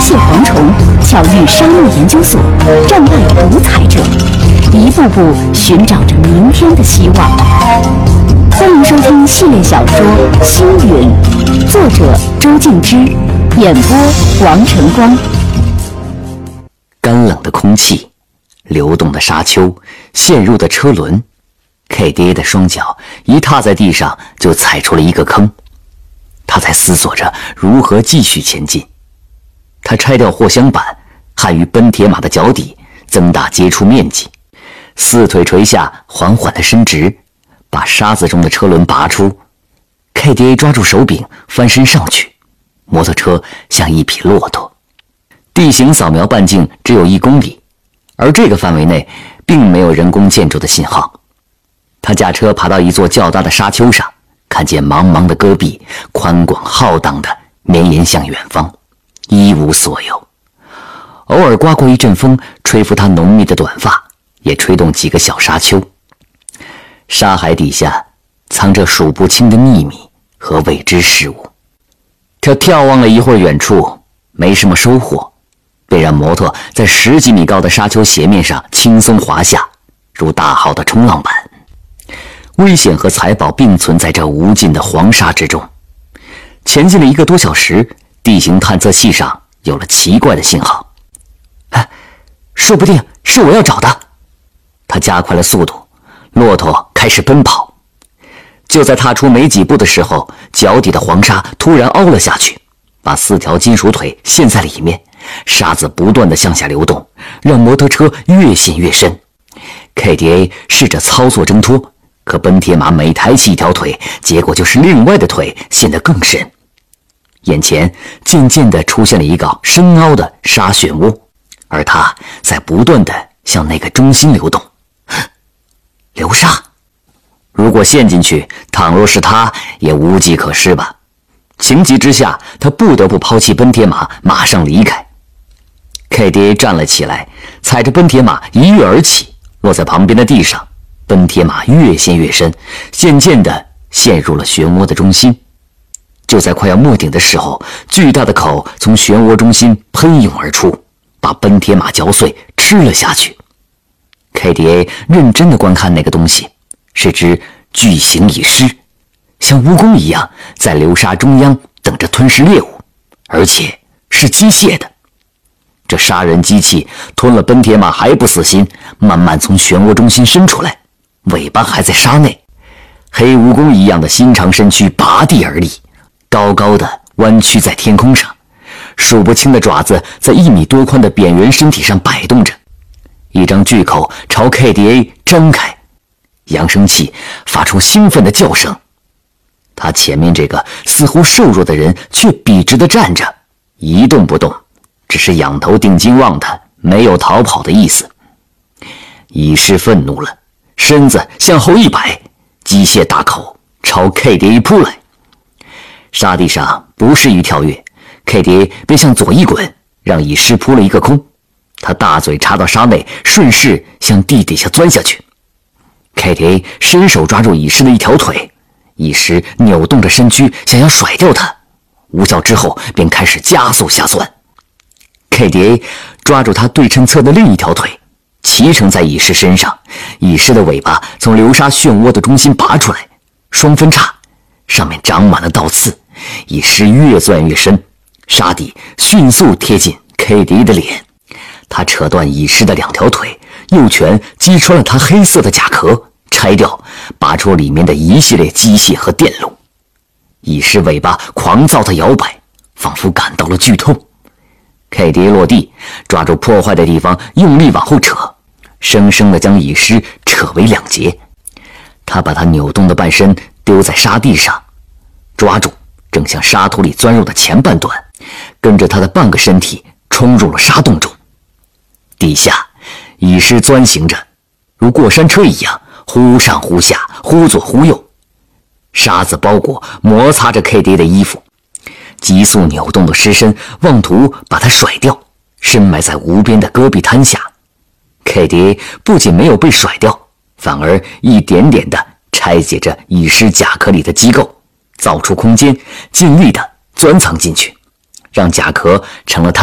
蟹蝗虫巧遇沙漠研究所，战败独裁者，一步步寻找着明天的希望。欢迎收听系列小说《星云》，作者周静之，演播王晨光。 干冷的空气，流动的沙丘，陷入的车轮。KDA 的双脚一踏在地上就踩出了一个坑，他在思索着如何继续前进。他拆掉货箱板，焊于奔铁马的脚底，增大接触面积，四腿垂下，缓缓地伸直，把沙子中的车轮拔出。KDA 抓住手柄，翻身上去，摩托车像一匹骆驼。地形扫描半径只有1公里，而这个范围内并没有人工建筑的信号。他驾车爬到一座较大的沙丘上，看见茫茫的戈壁，宽广浩荡的绵延向远方，一无所有。偶尔刮过一阵风，吹拂他浓密的短发，也吹动几个小沙丘。沙海底下藏着数不清的秘密和未知事物。他眺望了一会儿远处，没什么收获，便让摩托在10几米高的沙丘斜面上轻松滑下，如大号的冲浪板。危险和财宝并存在这无尽的黄沙之中。前进了1个多小时，地形探测器上有了奇怪的信号。说不定是我要找的。他加快了速度，骆驼开始奔跑。就在踏出没几步的时候，脚底的黄沙突然凹了下去，把4条金属腿陷在里面，沙子不断地向下流动，让摩托车越陷越深。KDA 试着操作挣脱，可奔铁马每抬起1条腿，结果就是另外的腿陷得更深。眼前渐渐地出现了一个深凹的沙漩涡，而它在不断地向那个中心流动。流沙，如果陷进去，倘若是他也无计可施吧。情急之下，他不得不抛弃奔铁马，马上离开。KDA 站了起来，踩着奔铁马一跃而起，落在旁边的地上。奔铁马越陷越深，渐渐地陷入了漩涡的中心。就在快要没顶的时候，巨大的口从漩涡中心喷涌而出，把奔铁马嚼碎，吃了下去。KDA 认真地观看那个东西，是只巨型蚁狮，像蜈蚣一样在流沙中央等着吞噬猎物，而且是机械的。这杀人机器吞了奔铁马还不死心，慢慢从漩涡中心伸出来，尾巴还在沙内，黑蜈蚣一样的心长身躯拔地而立，高高的弯曲在天空上，数不清的爪子在1米多宽的扁圆身体上摆动着，一张巨口朝 KDA 张开，扬声器发出兴奋的叫声。他前面这个似乎瘦弱的人却笔直地站着，一动不动，只是仰头定睛望他，没有逃跑的意思。蚁狮愤怒了，身子向后一摆，机械大口朝 KDA 扑来。沙地上不适于跳跃， KDA 便向左一滚，让蚁狮扑了一个空。他大嘴插到沙内，顺势向地底下钻下去。KDA 伸手抓住蚁狮的1条腿，蚁狮扭动着身躯想要甩掉它，无效之后便开始加速下钻。KDA 抓住他对称侧的另1条腿，骑乘在蚁狮身上，蚁狮的尾巴从流沙漩涡的中心拔出来，双分叉，上面长满了倒刺，蚁狮越钻越深，沙底迅速贴近 KDA 的脸。他扯断蚁狮的2条腿，右拳击穿了他黑色的甲壳，拆掉，拔出里面的一系列机械和电路。蚁狮尾巴狂躁地摇摆，仿佛感到了剧痛。KDA 落地，抓住破坏的地方，用力往后扯，生生地将蚁狮扯为2截。他把它扭动的半身丢在沙地上，抓住正向沙土里钻入的前半段，跟着他的半个身体冲入了沙洞中。底下蚁狮钻行着，如过山车一样忽上忽下，忽左忽右，沙子包裹摩擦着 KDA 的衣服，急速扭动的尸身妄图把它甩掉，深埋在无边的戈壁滩下。 KDA 不仅没有被甩掉，反而一点点地拆解着蚁狮甲壳里的机构，造出空间，尽力地钻藏进去，让甲壳成了他